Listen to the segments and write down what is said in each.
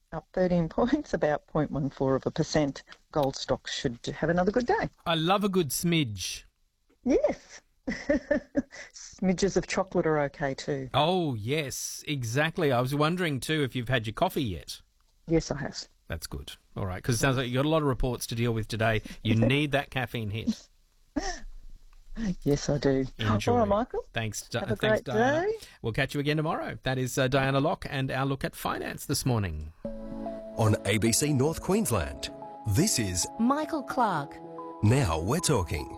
Up 13 points, about 0.14%. Gold stocks should have another good day. I love a good smidge. Yes. Smidges of chocolate are okay too. Oh, yes, exactly. I was wondering too if you've had your coffee yet. Yes, I have. That's good. All right, because it sounds like you've got a lot of reports to deal with today. You need that caffeine hit. Yes, I do. Enjoy. All right, Michael. Thanks, Have a thanks, great Diana. day. We'll catch you again tomorrow. That is Diana Locke and our look at finance this morning. On ABC North Queensland, this is Michael Clark. Now We're Talking.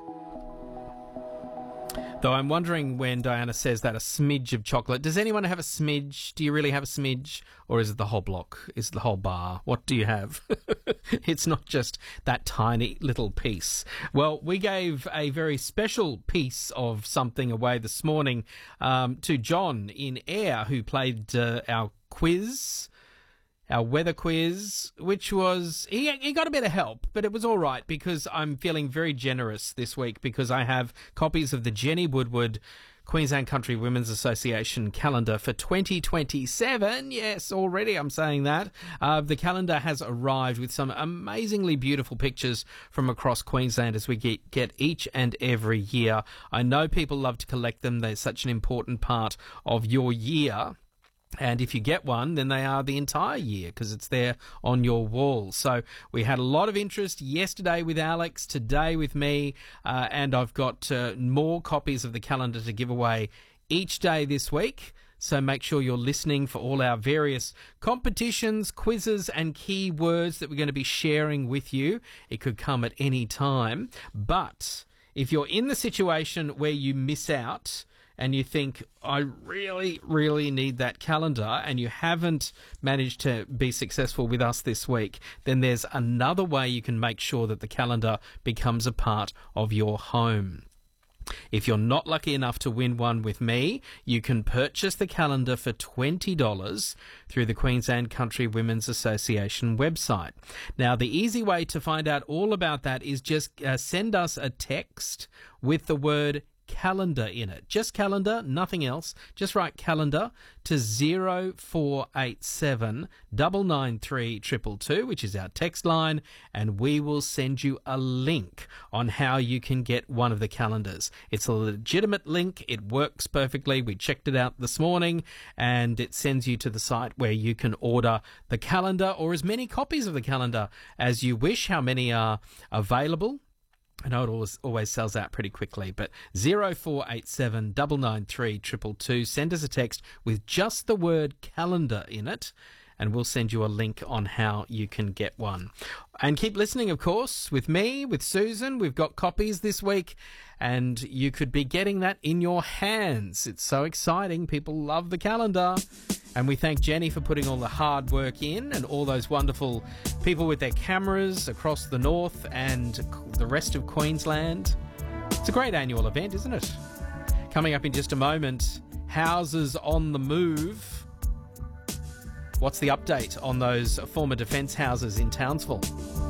Though I'm wondering when Diana says that, a smidge of chocolate, does anyone have a smidge? Do you really have a smidge? Or is it the whole block? Is it the whole bar? What do you have? It's not just that tiny little piece. Well, we gave a very special piece of something away this morning to John in Ayr, who played our quiz, our weather quiz, which was, he got a bit of help, but it was all right because I'm feeling very generous this week because I have copies of the Jenny Woodward Queensland Country Women's Association calendar for 2027. Yes, already I'm saying that. The calendar has arrived with some amazingly beautiful pictures from across Queensland as we get each and every year. I know people love to collect them. They're such an important part of your year. And if you get one, then they are the entire year because it's there on your wall. So we had a lot of interest yesterday with Alex, today with me, and I've got more copies of the calendar to give away each day this week. So make sure you're listening for all our various competitions, quizzes and keywords that we're going to be sharing with you. It could come at any time. But if you're in the situation where you miss out and you think, I really, really need that calendar, and you haven't managed to be successful with us this week, then there's another way you can make sure that the calendar becomes a part of your home. If you're not lucky enough to win one with me, you can purchase the calendar for $20 through the Queensland Country Women's Association website. Now, the easy way to find out all about that is just send us a text with the word calendar in it. Just calendar, nothing else. Just write calendar to 0487 993 222, which is our text line, and we will send you a link on how you can get one of the calendars. It's a legitimate link. It works perfectly. We checked it out this morning, and it sends you to the site where you can order the calendar or as many copies of the calendar as you wish. How many are available? I know it always sells out pretty quickly, but 0487 993 222. Send us a text with just the word calendar in it, and we'll send you a link on how you can get one. And keep listening, of course, with me, with Susan. We've got copies this week, and you could be getting that in your hands. It's so exciting. People love the calendar. And we thank Jenny for putting all the hard work in, and all those wonderful people with their cameras across the north and the rest of Queensland. It's a great annual event, isn't it? Coming up in just a moment, houses on the move. What's the update on those former defence houses in Townsville?